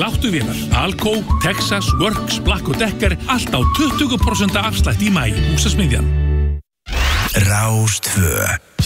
Sláttuvélar, Alco, Texas, Works, Black & Decker, allt á 20% afslætt í maí. Húsasmiðjan. Rás 2